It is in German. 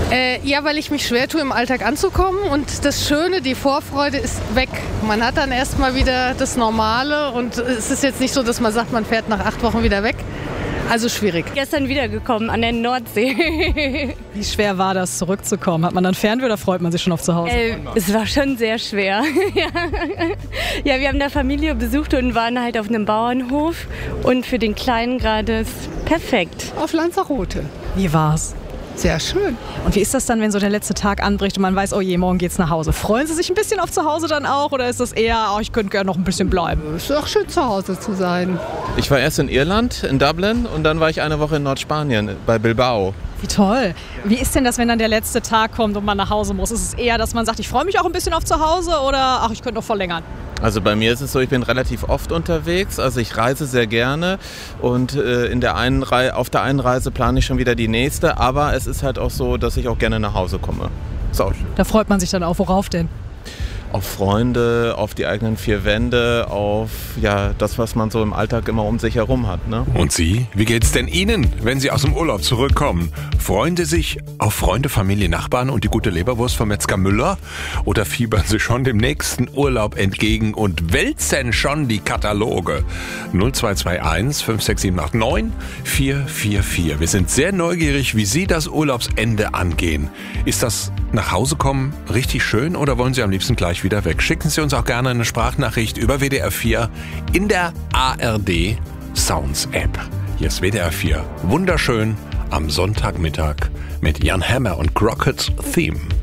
Ja, weil ich mich schwer tue, im Alltag anzukommen. Und das Schöne, die Vorfreude ist weg. Man hat dann erstmal wieder das Normale. Und es ist jetzt nicht so, dass man sagt, man fährt nach 8 Wochen wieder weg. Also schwierig. Gestern wiedergekommen an der Nordsee. Wie schwer war das, zurückzukommen? Hat man dann Fernweh oder freut man sich schon auf zu Hause? Es war schon sehr schwer. Ja, wir haben da Familie besucht und waren halt auf einem Bauernhof. Und für den Kleinen gerade ist perfekt. Auf Lanzarote. Wie war's? Sehr schön. Und wie ist das dann, wenn so der letzte Tag anbricht und man weiß, oh je, morgen geht's nach Hause? Freuen Sie sich ein bisschen auf zu Hause dann auch oder ist das eher, oh, ich könnte gerne noch ein bisschen bleiben? Es ist auch schön, zu Hause zu sein. Ich war erst in Irland, in Dublin, und dann war ich eine Woche in Nordspanien, bei Bilbao. Wie toll. Wie ist denn das, wenn dann der letzte Tag kommt und man nach Hause muss? Ist es eher, dass man sagt, ich freue mich auch ein bisschen auf zu Hause oder ach, ich könnte noch verlängern? Also bei mir ist es so, ich bin relativ oft unterwegs, also ich reise sehr gerne und auf der einen Reise plane ich schon wieder die nächste, aber es ist halt auch so, dass ich auch gerne nach Hause komme. Ist auch schön. Da freut man sich dann auch, worauf denn? Auf Freunde, auf die eigenen 4 Wände, auf das, was man so im Alltag immer um sich herum hat. Ne? Und Sie? Wie geht's denn Ihnen, wenn Sie aus dem Urlaub zurückkommen? Freuen Sie sich auf Freunde, Familie, Nachbarn und die gute Leberwurst von Metzger Müller? Oder fiebern Sie schon dem nächsten Urlaub entgegen und wälzen schon die Kataloge? 0221 56789 444. Wir sind sehr neugierig, wie Sie das Urlaubsende angehen. Ist das Nachhausekommen richtig schön oder wollen Sie am liebsten gleich wieder weg? Schicken Sie uns auch gerne eine Sprachnachricht über WDR 4 in der ARD Sounds App. Hier ist WDR 4. Wunderschön am Sonntagmittag mit Jan Hammer und Crockett's Theme.